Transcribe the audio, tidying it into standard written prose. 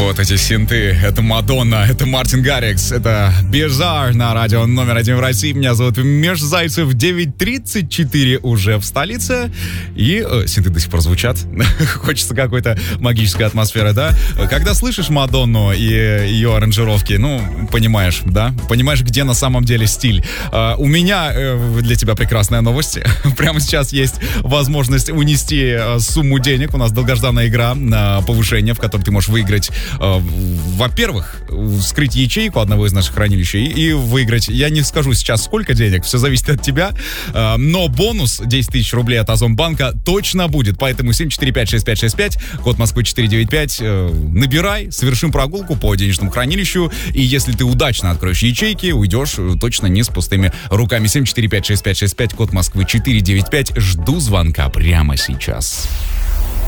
Вот эти синты, это Мадонна, это Мартин Гаррикс, это Bizarre на радио номер 1 в России. Меня зовут Миш Зайцев, 9:34 уже в столице. И синты до сих пор звучат. Хочется какой-то магической атмосферы, да? Когда слышишь Мадонну и ее аранжировки, ну, понимаешь, да? Понимаешь, где на самом деле стиль. У меня для тебя прекрасная новость. Прямо сейчас есть возможность унести сумму денег. У нас долгожданная игра на повышение, в которой ты можешь выиграть, во-первых, вскрыть ячейку одного из наших хранилищ и выиграть. Я не скажу сейчас, сколько денег, все зависит от тебя, но бонус 10 тысяч рублей от Озонбанка точно будет. Поэтому 7456565, код Москвы 495, набирай, совершим прогулку по денежному хранилищу, и если ты удачно откроешь ячейки, уйдешь точно не с пустыми руками. 7456565, код Москвы 495, жду звонка прямо сейчас.